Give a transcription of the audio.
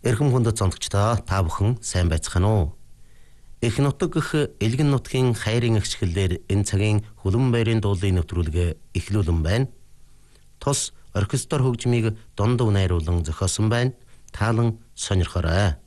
Эрхэм хүндэт сонсогчдоо та бүхэн сайн байцгаана уу? Их нутаг гэх элгэн нутгийн хайрын агшгэлээр энэ цагийн хөлбөмбөгийн байрын дуулын нэвтрүүлгээ эхлүүлэн байна. Тус оркестр хөгжмийг дундав найруулан зохиосон байна. Таалан сонирхоорой.